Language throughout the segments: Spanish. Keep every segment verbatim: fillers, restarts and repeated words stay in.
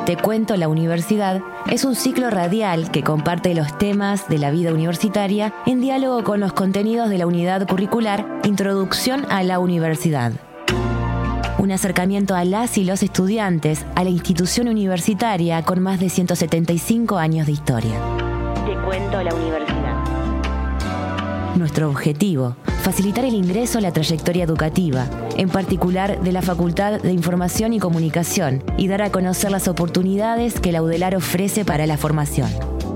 Te cuento la universidad es un ciclo radial que comparte los temas de la vida universitaria en diálogo con los contenidos de la unidad curricular Introducción a la Universidad. Un acercamiento a las y los estudiantes a la institución universitaria con más de ciento setenta y cinco años de historia. Te cuento la universidad. Nuestro objetivo, facilitar el ingreso a la trayectoria educativa, en particular de la Facultad de Información y Comunicación, y dar a conocer las oportunidades que la UDELAR ofrece para la formación.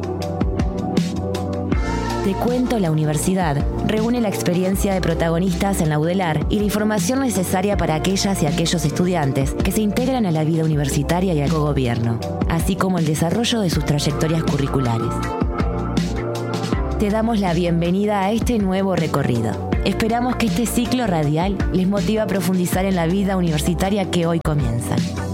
Te cuento la universidad reúne la experiencia de protagonistas en la UDELAR y la información necesaria para aquellas y aquellos estudiantes que se integran a la vida universitaria y al cogobierno, así como el desarrollo de sus trayectorias curriculares. Te damos la bienvenida a este nuevo recorrido. Esperamos que este ciclo radial les motive a profundizar en la vida universitaria que hoy comienza.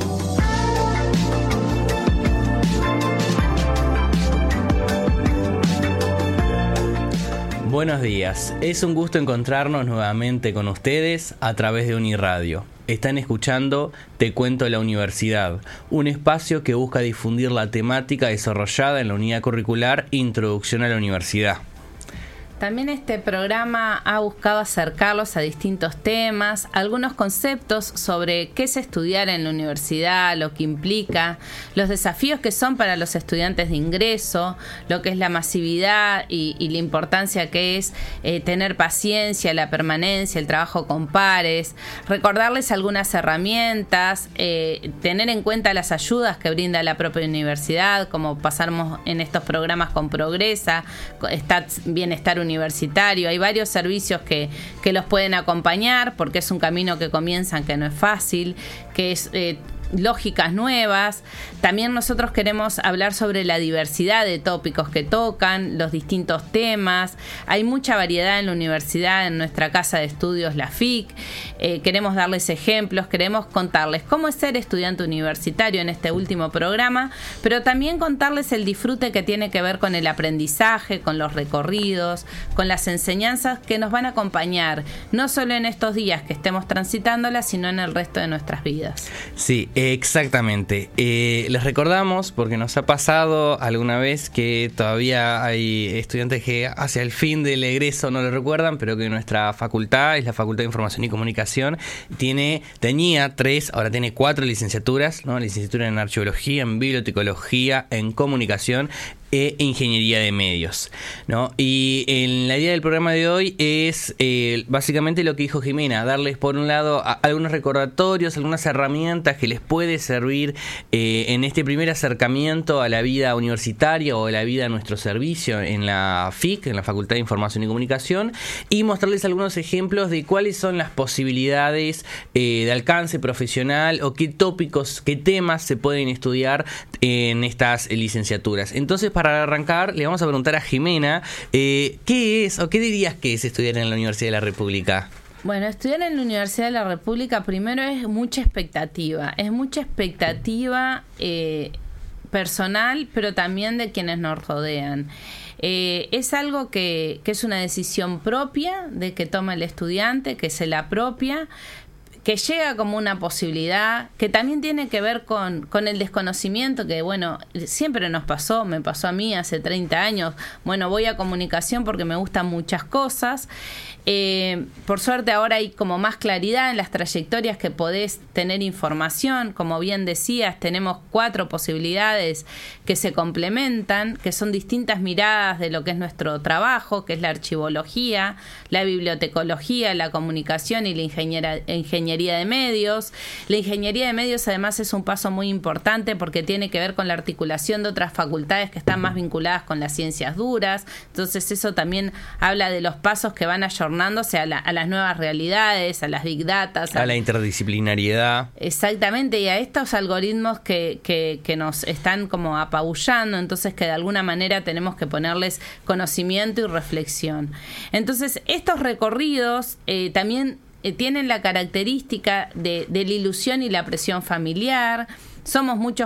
Buenos días, es un gusto encontrarnos nuevamente con ustedes a través de Uniradio. Están escuchando Te Cuento la Universidad, un espacio que busca difundir la temática desarrollada en la unidad curricular Introducción a la Universidad. También este programa ha buscado acercarlos a distintos temas, algunos conceptos sobre qué es estudiar en la universidad, lo que implica, los desafíos que son para los estudiantes de ingreso, lo que es la masividad y, y la importancia que es eh, tener paciencia, la permanencia, el trabajo con pares, recordarles algunas herramientas, eh, tener en cuenta las ayudas que brinda la propia universidad, como pasamos en estos programas con Progresa, Stat Bienestar Universitario. Universitario. Hay varios servicios que, que los pueden acompañar porque es un camino que comienzan que no es fácil, que es eh, lógicas nuevas. También nosotros queremos hablar sobre la diversidad de tópicos que tocan, los distintos temas. Hay mucha variedad en la universidad, en nuestra casa de estudios, la F I C. Eh, queremos darles ejemplos, queremos contarles cómo es ser estudiante universitario en este último programa, pero también contarles el disfrute que tiene que ver con el aprendizaje, con los recorridos, con las enseñanzas que nos van a acompañar, no solo en estos días que estemos transitándolas, sino en el resto de nuestras vidas. Sí, exactamente. Eh, les recordamos, porque nos ha pasado alguna vez que todavía hay estudiantes que hacia el fin del egreso no lo recuerdan, pero que nuestra facultad, es la Facultad de Información y Comunicación, tiene, tenía tres, ahora tiene cuatro licenciaturas, ¿no? Licenciatura en Archeología, en Bibliotecología, en Comunicación e Ingeniería de Medios, ¿no? Y en la idea del programa de hoy es eh, básicamente lo que dijo Jimena, darles por un lado a, algunos recordatorios, algunas herramientas que les puede servir eh, en este primer acercamiento a la vida universitaria o a la vida a nuestro servicio en la F I C, en la Facultad de Información y Comunicación, y mostrarles algunos ejemplos de cuáles son las posibilidades eh, de alcance profesional o qué tópicos, qué temas se pueden estudiar en estas licenciaturas. Entonces, para Para arrancar, le vamos a preguntar a Jimena, eh, ¿qué es o qué dirías que es estudiar en la Universidad de la República? Bueno, estudiar en la Universidad de la República primero es mucha expectativa, es mucha expectativa eh, personal, pero también de quienes nos rodean. Eh, es algo que, que es una decisión propia de que toma el estudiante, que se la apropia, que llega como una posibilidad, que también tiene que ver con, con el desconocimiento, que bueno, siempre nos pasó, me pasó a mí hace treinta años, bueno, voy a comunicación porque me gustan muchas cosas. Eh, por suerte ahora hay como más claridad en las trayectorias que podés tener información, como bien decías, tenemos cuatro posibilidades que se complementan, que son distintas miradas de lo que es nuestro trabajo, que es la archivología, la bibliotecología, la comunicación y la ingeniera, ingeniería de medios. La ingeniería de medios además es un paso muy importante porque tiene que ver con la articulación de otras facultades que están más vinculadas con las ciencias duras, entonces eso también habla de los pasos que van ayornándose a, la, a las nuevas realidades, a las big data, a, a la interdisciplinariedad. Exactamente, y a estos algoritmos que, que, que nos están como apabullando, entonces que de alguna manera tenemos que ponerles conocimiento y reflexión. Entonces estos recorridos eh, también eh, tienen la característica de, de la ilusión y la presión familiar. Somos muchos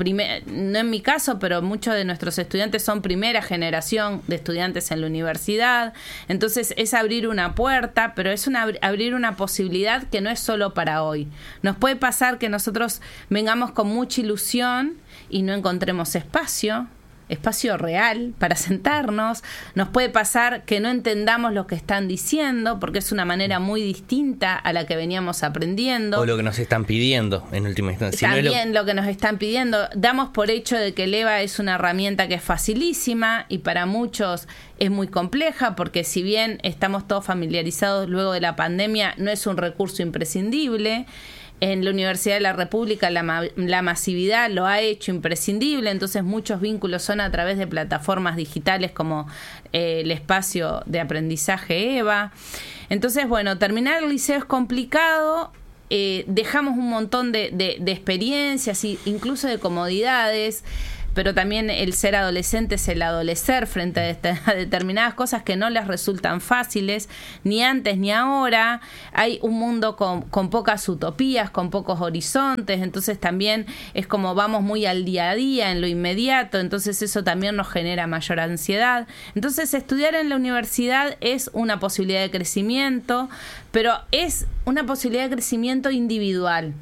primer, no en mi caso, pero muchos de nuestros estudiantes son primera generación de estudiantes en la universidad. Entonces es abrir una puerta, pero es una, abrir una posibilidad que no es solo para hoy. Nos puede pasar que nosotros vengamos con mucha ilusión y no encontremos espacio. espacio real para sentarnos. Nos puede pasar que no entendamos lo que están diciendo porque es una manera muy distinta a la que veníamos aprendiendo. O lo que nos están pidiendo en última instancia. También si no es lo... lo que nos están pidiendo. Damos por hecho de que el E V A es una herramienta que es facilísima y para muchos es muy compleja porque si bien estamos todos familiarizados luego de la pandemia, no es un recurso imprescindible. En la Universidad de la República la, ma- la masividad lo ha hecho imprescindible, entonces muchos vínculos son a través de plataformas digitales como eh, el espacio de aprendizaje E V A. Entonces, bueno, terminar el liceo es complicado, eh, dejamos un montón de, de, de experiencias e incluso de comodidades, pero también el ser adolescente es el adolecer frente a, esta, a determinadas cosas que no les resultan fáciles, ni antes ni ahora. Hay un mundo con, con pocas utopías, con pocos horizontes, entonces también es como vamos muy al día a día, en lo inmediato, entonces eso también nos genera mayor ansiedad. Entonces estudiar en la universidad es una posibilidad de crecimiento, pero es una posibilidad de crecimiento individual.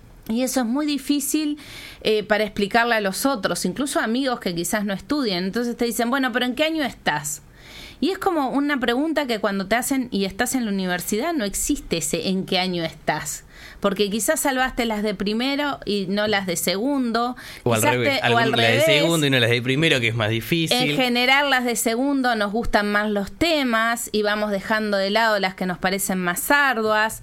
Y eso es muy difícil eh, para explicarle a los otros, incluso amigos que quizás no estudian. Entonces te dicen, bueno, ¿pero en qué año estás? Y es como una pregunta que cuando te hacen y estás en la universidad no existe ese en qué año estás. Porque quizás salvaste las de primero y no las de segundo. O al revés, te, o al las revés. de segundo y no las de primero, que es más difícil. En general las de segundo nos gustan más los temas y vamos dejando de lado las que nos parecen más arduas.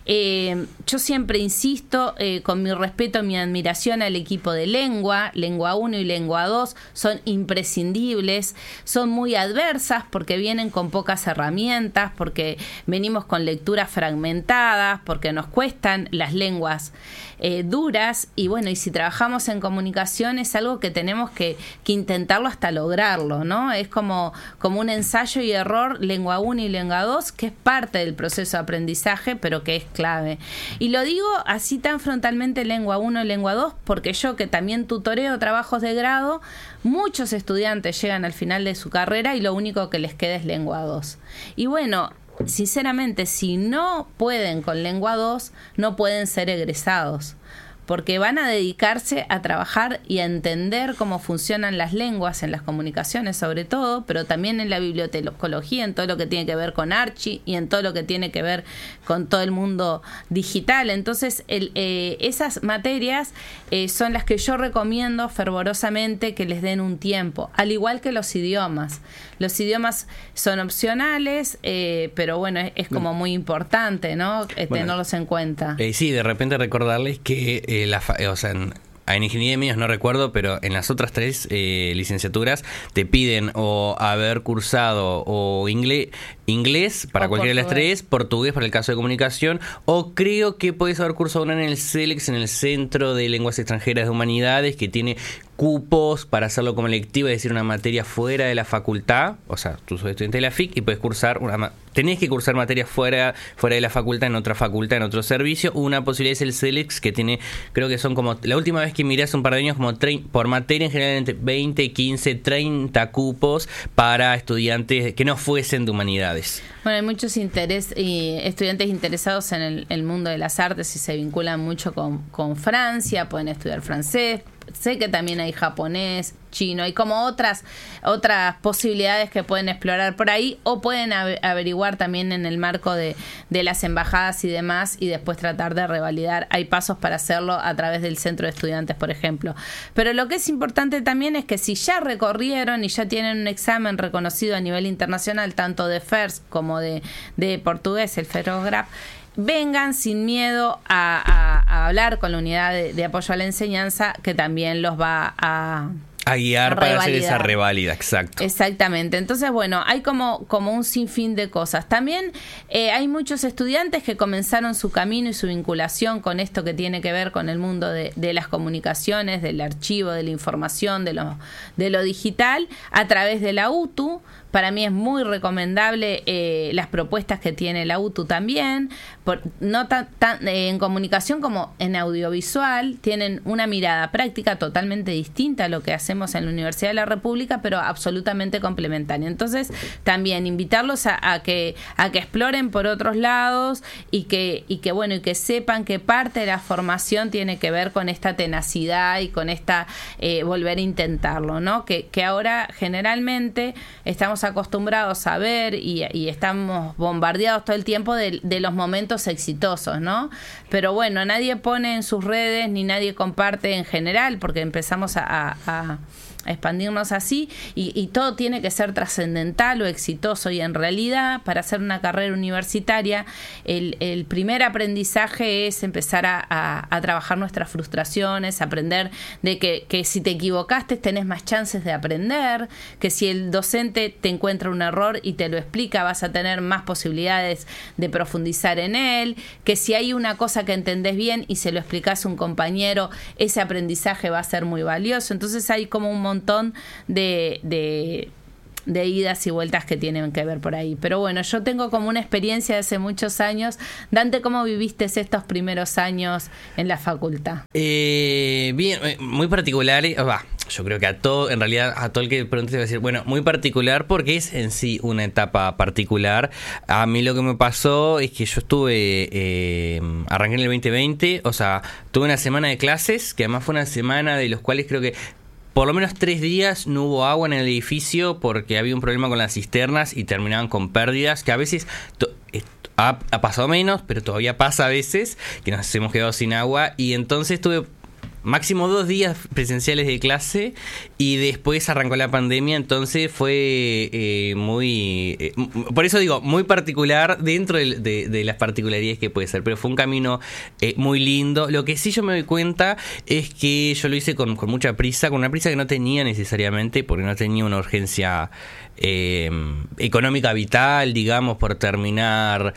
Eh, yo siempre insisto, eh, con mi respeto, mi admiración al equipo de lengua, lengua uno y lengua dos, son imprescindibles, son muy adversas porque vienen con pocas herramientas, porque venimos con lecturas fragmentadas, porque nos cuestan las lenguas eh, duras y bueno, y si trabajamos en comunicación es algo que tenemos que, que intentarlo hasta lograrlo, ¿no? Es como, como un ensayo y error, lengua uno y lengua dos, que es parte del proceso de aprendizaje, pero que es clave. Y lo digo así tan frontalmente, lengua uno y lengua dos, porque yo que también tutoreo trabajos de grado, muchos estudiantes llegan al final de su carrera y lo único que les queda es lengua dos. Y bueno, sinceramente, si no pueden con lengua dos, no pueden ser egresados, porque van a dedicarse a trabajar y a entender cómo funcionan las lenguas en las comunicaciones sobre todo, pero también en la bibliotecología, en todo lo que tiene que ver con Archie y en todo lo que tiene que ver con todo el mundo digital. Entonces, el, eh, esas materias eh, son las que yo recomiendo fervorosamente que les den un tiempo, al igual que los idiomas. Los idiomas son opcionales, eh, pero bueno, es, es como muy importante, ¿no? Eh, bueno, tenerlos en cuenta. Eh, sí, de repente recordarles que eh, la fa- o sea, en, en ingeniería de medios no recuerdo, pero en las otras tres eh, licenciaturas te piden o haber cursado o inglés, inglés para o cualquiera portugués. de las tres, portugués para el caso de comunicación, o creo que podés haber cursado una en el CELEX, en el Centro de Lenguas Extranjeras de Humanidades, que tiene cupos para hacerlo como electivo, es decir, una materia fuera de la facultad. O sea, tú sos estudiante de la F I C y puedes cursar una ma- tenés que cursar materias fuera fuera de la facultad, en otra facultad, en otro servicio. Una posibilidad es el CELEX, que tiene, creo que son como, la última vez que miré hace un par de años, como tre- por materia en general entre veinte, quince, treinta cupos para estudiantes que no fuesen de humanidades. Bueno, hay muchos interés y estudiantes interesados en el, el mundo de las artes y se vinculan mucho con, con Francia, pueden estudiar francés. Sé que también hay japonés, chino, hay como otras otras posibilidades que pueden explorar por ahí, o pueden averiguar también en el marco de, de las embajadas y demás, y después tratar de revalidar. Hay pasos para hacerlo a través del centro de estudiantes, por ejemplo. Pero lo que es importante también es que si ya recorrieron y ya tienen un examen reconocido a nivel internacional, tanto de F E R S como de, de portugués, el FEROSGRAP, vengan sin miedo a, a, a hablar con la unidad de, de apoyo a la enseñanza, que también los va a... A guiar a para hacer esa reválida, exacto. Exactamente. Entonces, bueno, hay como, como un sinfín de cosas. También eh, hay muchos estudiantes que comenzaron su camino y su vinculación con esto que tiene que ver con el mundo de, de las comunicaciones, del archivo, de la información, de lo, de lo digital, a través de la U T U, Para mí es muy recomendable eh, las propuestas que tiene la U T U también, por, no tan, tan eh, en comunicación como en audiovisual, tienen una mirada práctica totalmente distinta a lo que hacemos en la Universidad de la República, pero absolutamente complementaria. Entonces, también invitarlos a, a que a que exploren por otros lados y que y que bueno y que sepan que parte de la formación tiene que ver con esta tenacidad y con esta eh, volver a intentarlo, ¿no? Que, que ahora generalmente estamos acostumbrados a ver y, y estamos bombardeados todo el tiempo de, de los momentos exitosos, ¿no? Pero bueno, nadie pone en sus redes ni nadie comparte en general porque empezamos a, a, a expandirnos así y, y todo tiene que ser trascendental o exitoso, y en realidad para hacer una carrera universitaria el, el primer aprendizaje es empezar a, a, a trabajar nuestras frustraciones, aprender de que, que si te equivocaste tenés más chances de aprender, que si el docente te encuentra un error y te lo explica vas a tener más posibilidades de profundizar en él, que si hay una cosa que entendés bien y se lo explicás a un compañero, ese aprendizaje va a ser muy valioso. Entonces hay como un montón de, de, de idas y vueltas que tienen que ver por ahí. Pero bueno, yo tengo como una experiencia de hace muchos años. Dante, ¿cómo viviste estos primeros años en la facultad? Eh, bien, muy particular. Va, yo creo que a todo, en realidad, a todo el que pregunte te va a decir, bueno, muy particular porque es en sí una etapa particular. A mí lo que me pasó es que yo estuve, eh, arranqué en el veinte veinte, o sea, tuve una semana de clases, que además fue una semana de los cuales creo que por lo menos tres días no hubo agua en el edificio porque había un problema con las cisternas y terminaban con pérdidas, que a veces to- ha, ha pasado menos, pero todavía pasa a veces, que nos hemos quedado sin agua, y entonces tuve máximo dos días presenciales de clase y después arrancó la pandemia, entonces fue eh, muy... Eh, por eso digo, muy particular dentro de, de, de las particularidades que puede ser, pero fue un camino eh, muy lindo. Lo que sí yo me doy cuenta es que yo lo hice con, con mucha prisa, con una prisa que no tenía necesariamente, porque no tenía una urgencia eh, económica vital, digamos, por terminar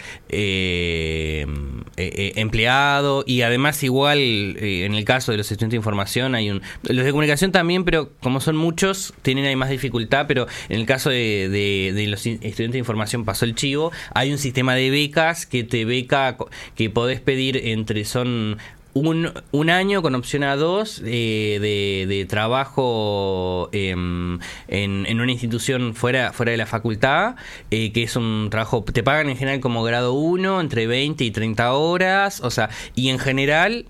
eh, eh, empleado, y además igual eh, en el caso de los estudiantes de información hay un... Los de comunicación también, pero como son muchos, tienen ahí más dificultad, pero en el caso de, de, de los estudiantes de información pasó el chivo, hay un sistema de becas que te beca, que podés pedir entre, son... Un, un año con opción a dos eh, de, de trabajo eh, en, en una institución fuera, fuera de la facultad, eh, que es un trabajo, te pagan en general como grado uno, entre veinte y treinta horas, o sea, y en general...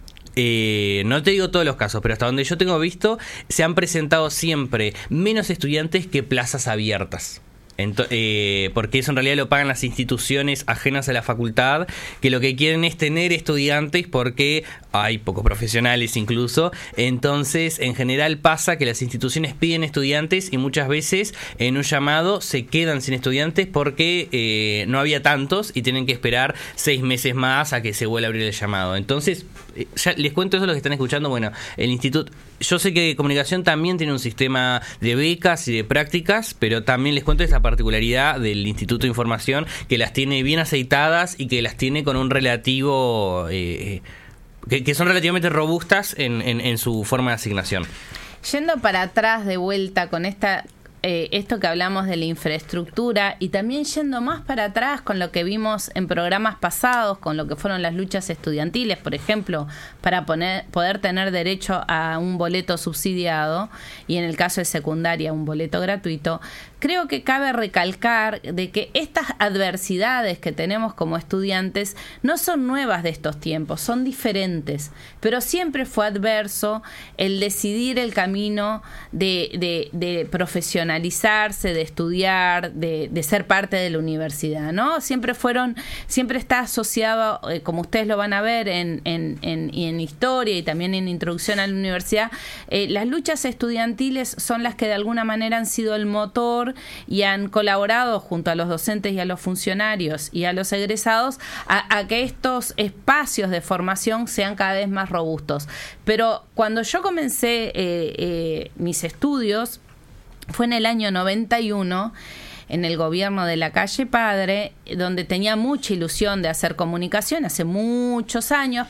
Eh, no te digo todos los casos, pero hasta donde yo tengo visto, se han presentado siempre menos estudiantes que plazas abiertas. Ento- eh, porque eso en realidad lo pagan las instituciones ajenas a la facultad, que lo que quieren es tener estudiantes porque hay pocos profesionales incluso. Entonces en general pasa que las instituciones piden estudiantes y muchas veces en un llamado se quedan sin estudiantes porque eh, no había tantos y tienen que esperar seis meses más a que se vuelva a abrir el llamado. Entonces eh, ya les cuento eso a los que están escuchando. Bueno, el instituto, yo sé que comunicación también tiene un sistema de becas y de prácticas, pero también les cuento esa particularidad del Instituto de Información, que las tiene bien aceitadas y que las tiene con un relativo eh, que, que son relativamente robustas en, en, en su forma de asignación. Yendo para atrás de vuelta con esta eh, esto que hablamos de la infraestructura, y también yendo más para atrás con lo que vimos en programas pasados, con lo que fueron las luchas estudiantiles, por ejemplo, para poner, poder tener derecho a un boleto subsidiado y en el caso de secundaria un boleto gratuito. Creo que cabe recalcar de que estas adversidades que tenemos como estudiantes no son nuevas de estos tiempos, son diferentes, pero siempre fue adverso el decidir el camino de, de, de profesionalizarse, de estudiar, de, de ser parte de la universidad, ¿no? Siempre fueron, siempre está asociado, eh, como ustedes lo van a ver en, en, en, en historia y también en introducción a la universidad, eh, las luchas estudiantiles son las que de alguna manera han sido el motor y han colaborado junto a los docentes y a los funcionarios y a los egresados a, a que estos espacios de formación sean cada vez más robustos. Pero cuando yo comencé eh, eh, mis estudios fue en el año noventa y uno, en el gobierno de la calle Padre, donde tenía mucha ilusión de hacer comunicación hace muchos años, pero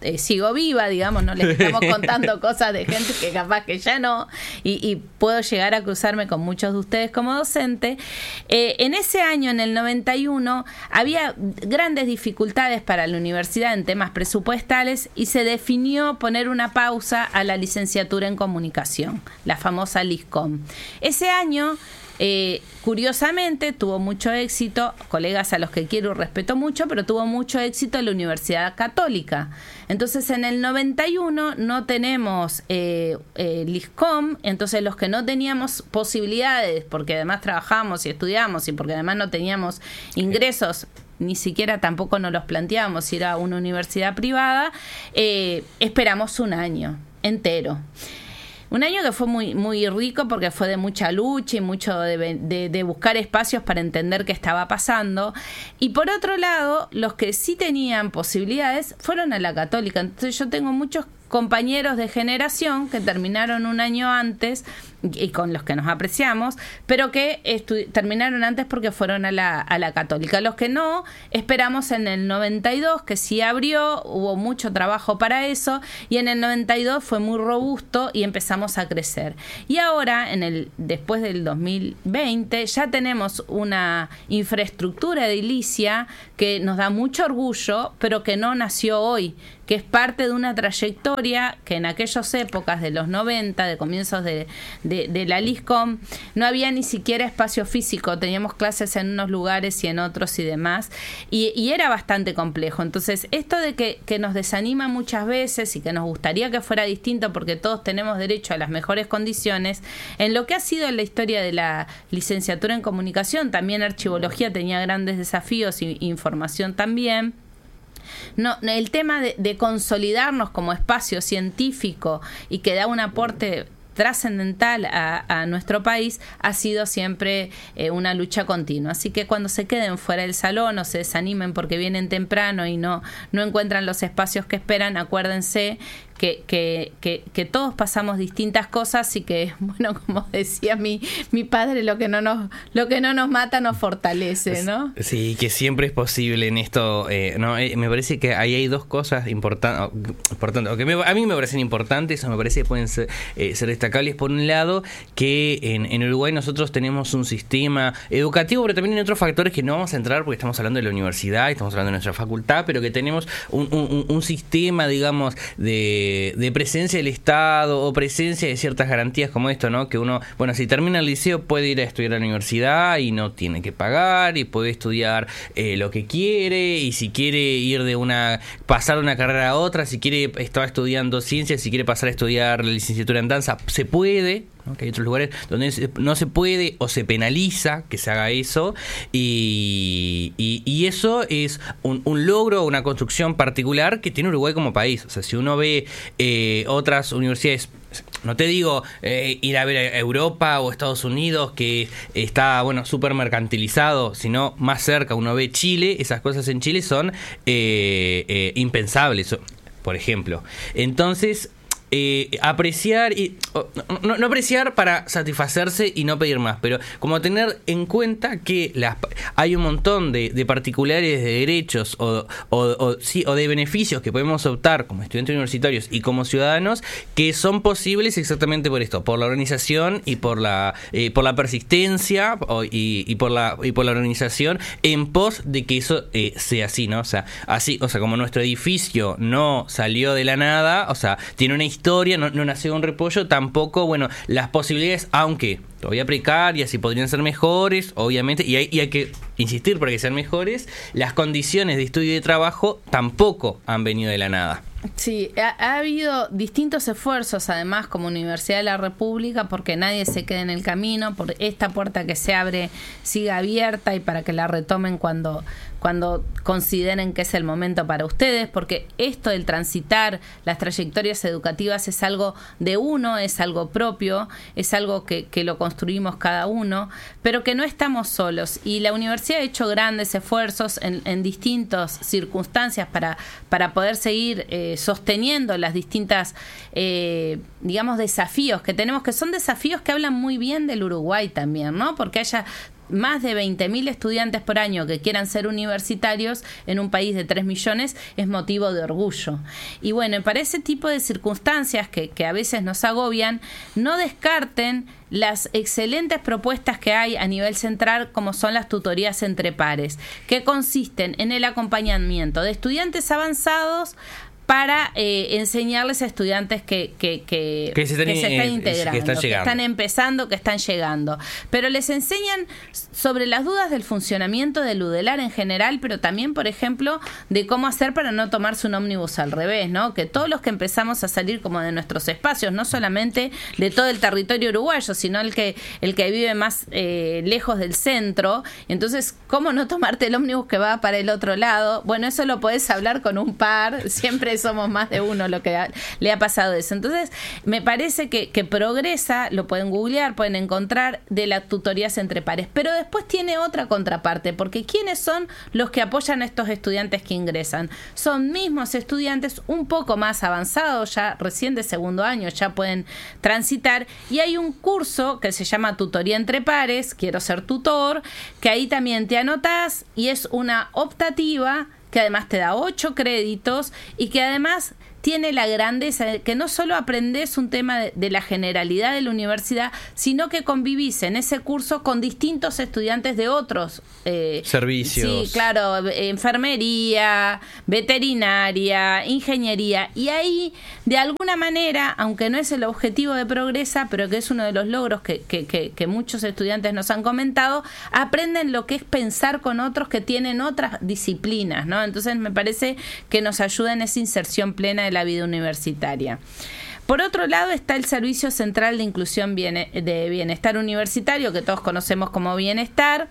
eh, sigo viva, digamos, no les estamos contando cosas de gente que capaz que ya no, y, y puedo llegar a cruzarme con muchos de ustedes como docente. Eh, en ese año, en el noventa y uno, había grandes dificultades para la universidad en temas presupuestales y se definió poner una pausa a la licenciatura en comunicación, la famosa LISCOM. Ese año, Eh, curiosamente, tuvo mucho éxito, colegas a los que quiero y respeto mucho, pero tuvo mucho éxito en la Universidad Católica. Entonces, en el noventa y uno no tenemos eh, eh, LISCOM, entonces los que no teníamos posibilidades, porque además trabajamos y estudiamos y porque además no teníamos ingresos, ni siquiera tampoco nos los planteábamos ir a una universidad privada, eh, esperamos un año entero. Un año que fue muy, muy rico porque fue de mucha lucha y mucho de, de, de buscar espacios para entender qué estaba pasando. Y por otro lado, los que sí tenían posibilidades fueron a la Católica. Entonces yo tengo muchos compañeros de generación que terminaron un año antes y con los que nos apreciamos, pero que estu- terminaron antes porque fueron a la, a la Católica. Los que no, esperamos en el noventa y dos, que sí abrió, hubo mucho trabajo para eso, y en el noventa y dos fue muy robusto y empezamos a crecer. Y ahora, en el después del dos mil veinte, ya tenemos una infraestructura edilicia que nos da mucho orgullo, pero que no nació hoy, que es parte de una trayectoria que en aquellas épocas de los noventa, de comienzos de, de, de la LISCOM, no había ni siquiera espacio físico, teníamos clases en unos lugares y en otros y demás, y, y era bastante complejo. Entonces, esto de que, que nos desanima muchas veces y que nos gustaría que fuera distinto porque todos tenemos derecho a las mejores condiciones, en lo que ha sido la historia de la licenciatura en comunicación, también archivología tenía grandes desafíos y información también. No, el tema de, de consolidarnos como espacio científico y que da un aporte trascendental a, a nuestro país ha sido siempre eh, una lucha continua. Así que cuando se queden fuera del salón o se desanimen porque vienen temprano y no, no encuentran los espacios que esperan, acuérdense que, que, que, que todos pasamos distintas cosas y que, bueno, como decía mi, mi padre, lo que no nos, lo que no nos mata nos fortalece, ¿no? Sí, que siempre es posible en esto, eh, no, eh, me parece que ahí hay dos cosas importan, importantes, o que me, a mí me parecen importantes, o me parece que pueden ser, eh, ser destacables. Por un lado, que en, en Uruguay nosotros tenemos un sistema educativo, pero también en otros factores que no vamos a entrar porque estamos hablando de la universidad, estamos hablando de nuestra facultad, pero que tenemos un, un, un sistema, digamos, de de presencia del Estado o presencia de ciertas garantías como esto, ¿no? Que uno, bueno, si termina el liceo puede ir a estudiar a la universidad y no tiene que pagar y puede estudiar eh, lo que quiere, y si quiere ir de una, pasar de una carrera a otra, si quiere estar estudiando ciencias, si quiere pasar a estudiar la licenciatura en danza, se puede, ¿no? Que hay otros lugares donde no se puede o se penaliza que se haga eso, y, y, y eso es un, un logro, una construcción particular que tiene Uruguay como país. O sea, si uno ve eh, otras universidades, no te digo eh, ir a ver a Europa o Estados Unidos, que está, bueno, súper mercantilizado, sino más cerca uno ve Chile, esas cosas en Chile son eh, eh, impensables, por ejemplo. Entonces, Eh, apreciar y oh, no, no apreciar para satisfacerse y no pedir más, pero como tener en cuenta que las, hay un montón de, de particulares de derechos o, o, o, sí, o de beneficios que podemos optar como estudiantes universitarios y como ciudadanos, que son posibles exactamente por esto, por la organización y por la eh, por la persistencia o, y, y por la y por la organización en pos de que eso eh, sea así, ¿no? O sea, así, o sea, como nuestro edificio no salió de la nada, o sea, tiene una historia historia, no, no nació un repollo, tampoco, bueno, las posibilidades, aunque todavía precarias y podrían ser mejores, obviamente, y hay, y hay que insistir para que sean mejores, las condiciones de estudio y de trabajo tampoco han venido de la nada. Sí, ha, ha habido distintos esfuerzos, además, como Universidad de la República, porque nadie se quede en el camino, por esta puerta que se abre siga abierta y para que la retomen cuando, cuando consideren que es el momento para ustedes, porque esto del transitar las trayectorias educativas es algo de uno, es algo propio, es algo que, que lo construimos cada uno, pero que no estamos solos. Y la universidad ha hecho grandes esfuerzos en, en distintas circunstancias para, para poder seguir eh, sosteniendo las distintas, eh, digamos, desafíos que tenemos, que son desafíos que hablan muy bien del Uruguay también, ¿no? Porque haya más de veinte mil estudiantes por año que quieran ser universitarios en un país de tres millones es motivo de orgullo. Y bueno, para ese tipo de circunstancias que, que a veces nos agobian, no descarten las excelentes propuestas que hay a nivel central, como son las tutorías entre pares, que consisten en el acompañamiento de estudiantes avanzados para eh, enseñarles a estudiantes que, que, que, que se están, que se están eh, integrando, que están, que están empezando, que están llegando. Pero les enseñan sobre las dudas del funcionamiento del UDELAR en general, pero también, por ejemplo, de cómo hacer para no tomarse un ómnibus al revés, ¿no? Que todos los que empezamos a salir como de nuestros espacios, no solamente de todo el territorio uruguayo, sino el que, el que vive más eh, lejos del centro. Entonces, ¿cómo no tomarte el ómnibus que va para el otro lado? Bueno, eso lo podés hablar con un par, siempre somos más de uno lo que ha, le ha pasado eso. Entonces, me parece que, que progresa, lo pueden googlear, pueden encontrar, de las tutorías entre pares. Pero después tiene otra contraparte, porque ¿quiénes son los que apoyan a estos estudiantes que ingresan? Son mismos estudiantes un poco más avanzados, ya recién de segundo año, ya pueden transitar, y hay un curso que se llama Tutoría entre Pares, quiero ser tutor, que ahí también te anotás y es una optativa que además te da ocho créditos y que además tiene la grandeza de que no solo aprendes un tema de, de la generalidad de la universidad, sino que convivís en ese curso con distintos estudiantes de otros eh, servicios. Sí, claro, enfermería, veterinaria, ingeniería. Y ahí, de alguna manera, aunque no es el objetivo de Progresa, pero que es uno de los logros que, que, que, que muchos estudiantes nos han comentado, aprenden lo que es pensar con otros que tienen otras disciplinas, ¿no? Entonces me parece que nos ayuda en esa inserción plena de la vida universitaria. Por otro lado está el Servicio Central de Inclusión de Bienestar Universitario, que todos conocemos como Bienestar,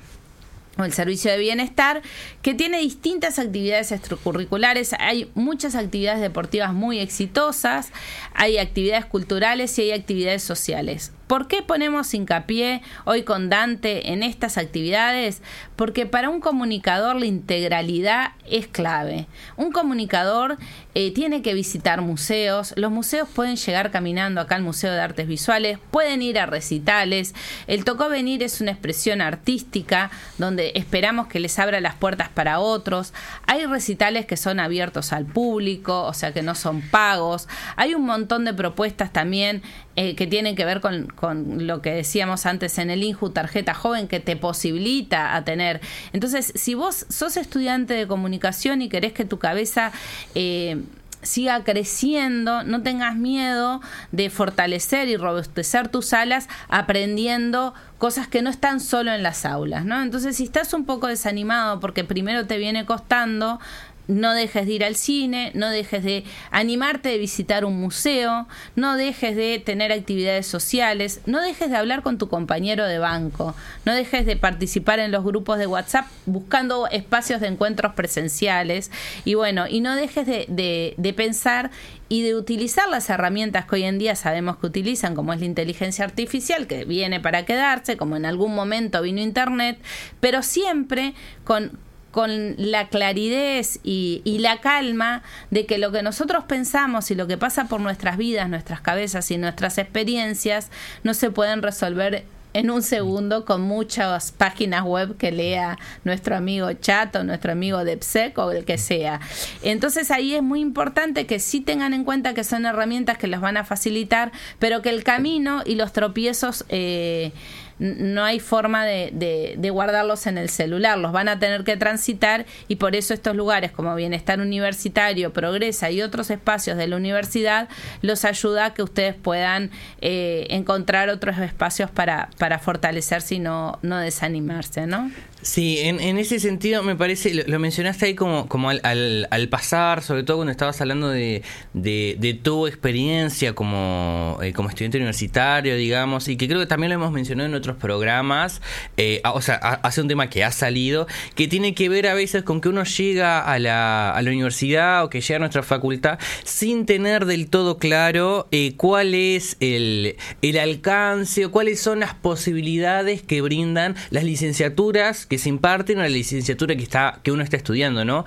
o el Servicio de Bienestar, que tiene distintas actividades extracurriculares. Hay muchas actividades deportivas muy exitosas, hay actividades culturales y hay actividades sociales. ¿Por qué ponemos hincapié hoy con Dante en estas actividades? Porque para un comunicador la integralidad es clave. Un comunicador eh, tiene que visitar museos. Los museos pueden llegar caminando acá al Museo de Artes Visuales, pueden ir a recitales. El Tocó Venir es una expresión artística donde esperamos que les abra las puertas para otros. Hay recitales que son abiertos al público, o sea que no son pagos. Hay un montón de propuestas también eh, que tienen que ver con, con lo que decíamos antes en el INJU, tarjeta joven, que te posibilita a tener. Entonces, si vos sos estudiante de comunicación y querés que tu cabeza eh, siga creciendo, no tengas miedo de fortalecer y robustecer tus alas aprendiendo cosas que no están solo en las aulas, ¿no? Entonces, si estás un poco desanimado porque primero te viene costando, no dejes de ir al cine, no dejes de animarte de visitar un museo, no dejes de tener actividades sociales, no dejes de hablar con tu compañero de banco, no dejes de participar en los grupos de WhatsApp buscando espacios de encuentros presenciales, y bueno, y no dejes de, de, de pensar y de utilizar las herramientas que hoy en día sabemos que utilizan, como es la inteligencia artificial, que viene para quedarse, como en algún momento vino Internet, pero siempre con con la claridad y, y la calma de que lo que nosotros pensamos y lo que pasa por nuestras vidas, nuestras cabezas y nuestras experiencias no se pueden resolver en un segundo con muchas páginas web que lea nuestro amigo Chat o nuestro amigo Depsec o el que sea. Entonces ahí es muy importante que sí tengan en cuenta que son herramientas que les van a facilitar, pero que el camino y los tropiezos eh, no hay forma de, de, de guardarlos en el celular, los van a tener que transitar, y por eso estos lugares como Bienestar Universitario, Progresa y otros espacios de la universidad los ayuda a que ustedes puedan eh, encontrar otros espacios para, para fortalecerse y no, no desanimarse, ¿no? Sí, en, en ese sentido me parece, lo, lo mencionaste ahí como, como al, al, al pasar, sobre todo cuando estabas hablando de, de, de tu experiencia como, eh, como estudiante universitario, digamos, y que creo que también lo hemos mencionado en otros programas, eh, o sea, hace un tema que ha salido, que tiene que ver a veces con que uno llega a la, a la universidad o que llega a nuestra facultad sin tener del todo claro eh, cuál es el, el alcance o cuáles son las posibilidades que brindan las licenciaturas que se imparten o la licenciatura que está que uno está estudiando, ¿no?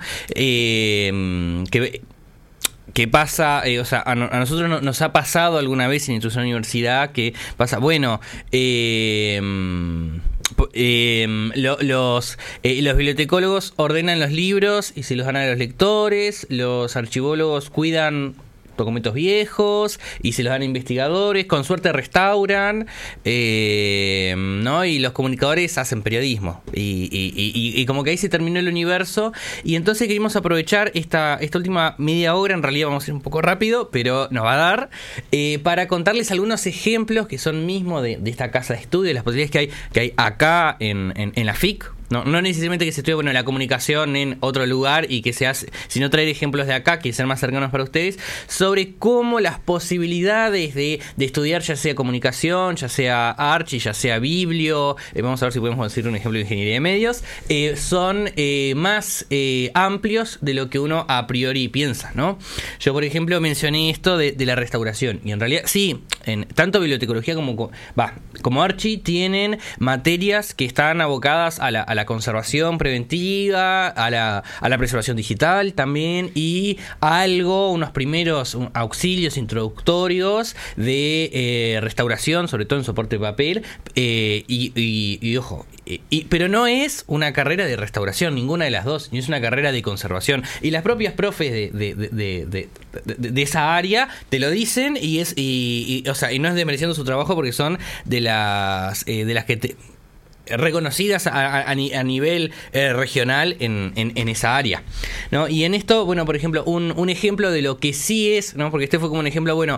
Eh, que que pasa, eh, o sea, a, no, a nosotros no, nos ha pasado alguna vez en nuestra universidad que pasa, bueno, eh, eh, lo, los, eh, los bibliotecólogos ordenan los libros y se los dan a los lectores, los archivólogos cuidan documentos viejos y se los dan a investigadores, con suerte restauran, eh, ¿no? Y los comunicadores hacen periodismo y, y, y, y como que ahí se terminó el universo, y entonces queríamos aprovechar esta, esta última media hora, en realidad vamos a ir un poco rápido, pero nos va a dar, eh, para contarles algunos ejemplos que son mismos de, de esta casa de estudio, de las posibilidades que hay, que hay acá en, en, en la F I C. No, no necesariamente que se estudie, bueno, la comunicación en otro lugar y que se hace, sino traer ejemplos de acá que sean más cercanos para ustedes, sobre cómo las posibilidades de, de estudiar, ya sea comunicación, ya sea archi, ya sea biblio, eh, vamos a ver si podemos decir un ejemplo de ingeniería de medios, eh, son eh, más eh, amplios de lo que uno a priori piensa, ¿no? Yo, por ejemplo, mencioné esto de, de la restauración, y en realidad, sí, en tanto bibliotecología como, va, como archi tienen materias que están abocadas a la, a la conservación preventiva, a la, a la preservación digital también, y algo, unos primeros auxilios introductorios de eh, restauración, sobre todo en soporte de papel, eh, y, y, y ojo, y, y, pero no es una carrera de restauración, ninguna de las dos, ni es una carrera de conservación, y las propias profes de, de, de, de, de, de, de esa área te lo dicen, y es y, y, o sea, y no es desmereciendo su trabajo, porque son de las eh, de las que te reconocidas a, a, a nivel eh, regional en, en, en esa área, ¿no? Y en esto, bueno, por ejemplo, un, un ejemplo de lo que sí es, ¿no? Porque este fue como un ejemplo, bueno,